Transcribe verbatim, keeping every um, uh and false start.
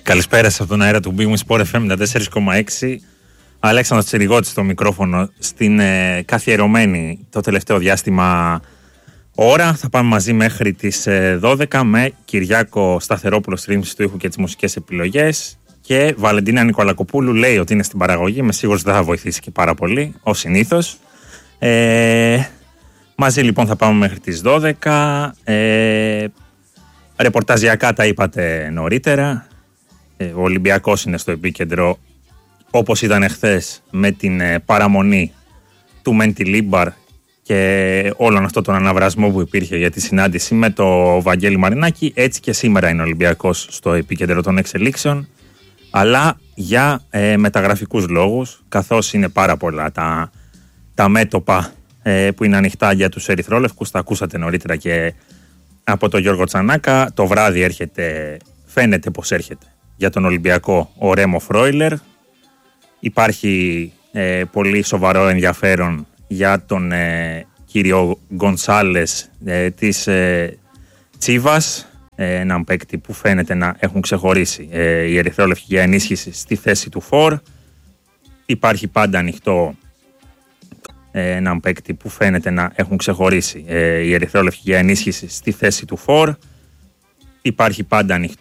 Καλησπέρα από τον αέρα του Big Win Sport εφ εμ ενενήντα τέσσερα κόμμα έξι. Αλέξανδρος Τσιριγώτης στο μικρόφωνο στην ε, καθιερωμένη το τελευταίο διάστημα ώρα. Θα πάμε μαζί μέχρι τις ε, δώδεκα με Κυριάκο Σταθερόπουλο στη ρύθμιση του ήχου και τις μουσικές επιλογές. Και Βαλεντίνα Νικολακοπούλου λέει ότι είναι στην παραγωγή. Είμαι σίγουρος ότι δεν θα βοηθήσει και πάρα πολύ, ως συνήθως. Ε, μαζί λοιπόν θα πάμε μέχρι τις δώδεκα. Ε, ρεπορταζιακά τα είπατε νωρίτερα. Ο Ολυμπιακός είναι στο επίκεντρο, όπως ήταν εχθές, με την παραμονή του Μεντιλίμπαρ και όλον αυτό τον αναβρασμό που υπήρχε για τη συνάντηση με το Βαγγέλη Μαρινάκη. Έτσι και σήμερα είναι ο Ολυμπιακός στο επίκεντρο των εξελίξεων, αλλά για ε, μεταγραφικούς λόγους, καθώς είναι πάρα πολλά τα, τα μέτωπα ε, που είναι ανοιχτά για τους ερυθρόλευκους. Τα ακούσατε νωρίτερα και από τον Γιώργο Τσανάκα. Το βράδυ έρχεται, φαίνεται πως έρχεται για τον Ολυμπιακό ο Ρέμο Φρόιλερ. Υπάρχει ε, πολύ σοβαρό ενδιαφέρον για τον ε, κύριο Γκονσάλες ε, της ε, Τσίβας, ε, έναν παίκτη που φαίνεται να έχουν ξεχωρίσει ε, οι ερυθρόλευκοι για ενίσχυση στη θέση του φορ. Υπάρχει πάντα ανοιχτό ε, έναν παίκτη που φαίνεται να έχουν ξεχωρίσει ε, οι ερυθρόλευκοι για ενίσχυση στη θέση του φορ. Υπάρχει πάντα ανοιχτό